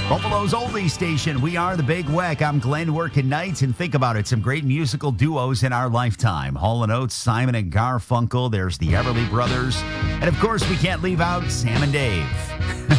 Buffalo's oldie station. We are the Big Weck. I'm Glenn working nights, and think about it. Some great musical duos in our lifetime. Hall & Oates, Simon and Garfunkel. There's the Everly Brothers. And, of course, we can't leave out Sam and Dave.